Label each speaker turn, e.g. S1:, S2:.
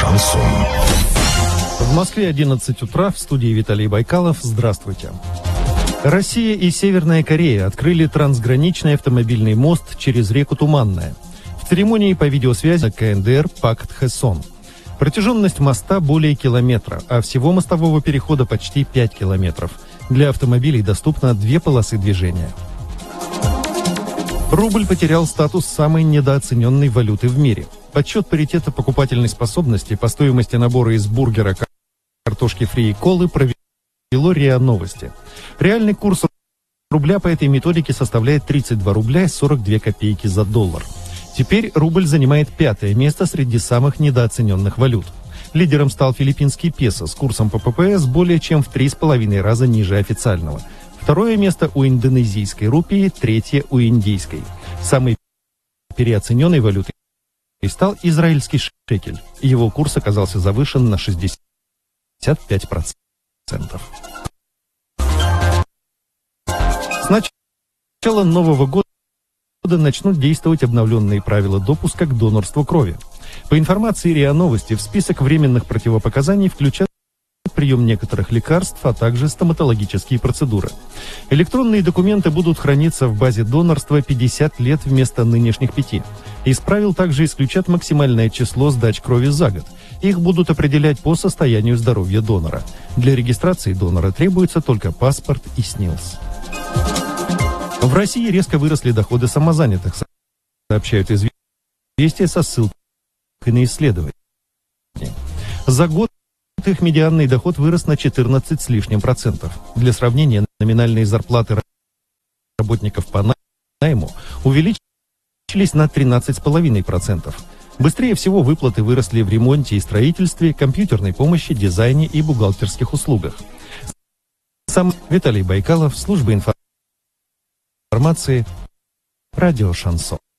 S1: Шансон.
S2: В Москве 11 утра, в студии Виталий Байкалов. Здравствуйте. Россия и Северная Корея открыли трансграничный автомобильный мост через реку Туманная. В церемонии по видеосвязи КНДР Пак Тхэ-сон. Протяженность моста более километра, а всего мостового перехода почти 5 километров. Для автомобилей доступно 2 полосы движения. Рубль потерял статус самой недооцененной валюты в мире. Подсчет паритета покупательной способности по стоимости набора из бургера, картошки фри и колы провело РИА Новости. Реальный курс рубля по этой методике составляет 32 рубля и 42 копейки за доллар. Теперь рубль занимает 5-е место среди самых недооцененных валют. Лидером стал филиппинский песо с курсом по ППС более чем в 3,5 раза ниже официального. Второе место у индонезийской рупии, третье у индийской. Самой переоцененной валютой стал израильский шекель. Его курс оказался завышен на 65%. С начала Нового года начнут действовать обновленные правила допуска к донорству крови. По информации РИА Новости, в список временных противопоказаний включат прием некоторых лекарств, а также стоматологические процедуры. Электронные документы будут храниться в базе донорства 50 лет вместо нынешних 5. Из правил также исключат максимальное число сдач крови за год. Их будут определять по состоянию здоровья донора. Для регистрации донора требуется только паспорт и СНИЛС. В России резко выросли доходы самозанятых, сообщают «Известия» со ссылкой на исследование. За год их медианный доход вырос на 14 с лишним %. Для сравнения, номинальные зарплаты работников по найму увеличились на 13,5%. Быстрее всего выплаты выросли в ремонте и строительстве, компьютерной помощи, дизайне и бухгалтерских услугах. Сам Виталий Байкалов, служба информации, радио «Шансон».